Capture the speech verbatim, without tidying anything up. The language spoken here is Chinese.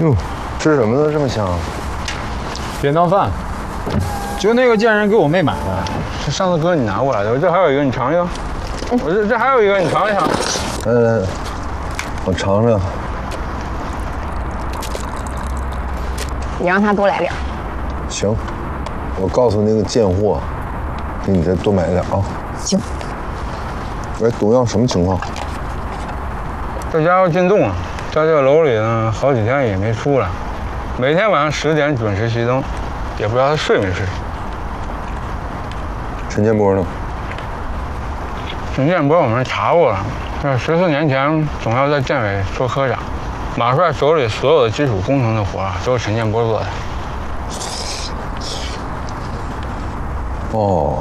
哟，吃什么呢？这么香？ 便当饭，就那个贱人给我妹买的，是上次哥你拿过来的。我这还有一个，你尝尝。我这这还有一个，你尝一尝。 来来来，我尝尝。 你让他多来点。 行，我告诉那个贱货，给你再多买点啊。 行。 喂，董耀什么情况？ 这家伙进洞了，在这个楼里呢，好几天也没出来，每天晚上十点准时熄灯，也不知道他睡没睡。 陈建波呢？ 陈建波我们查过了，那十四年前总要在建委做科长，马帅手里所有的基础工程的活啊，都是陈建波做的。 哦，